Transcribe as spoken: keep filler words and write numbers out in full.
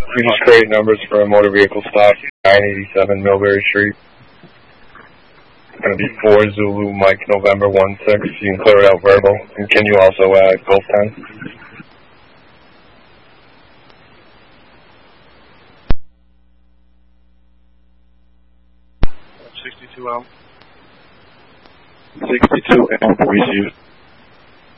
You just create numbers for a motor vehicle stop, nine eighty-seven Millbury Street. It's going to be four Zulu Mike November one six. You can clear it out verbal. And can you also add Gulf ten? sixty-two L. sixty-two L received.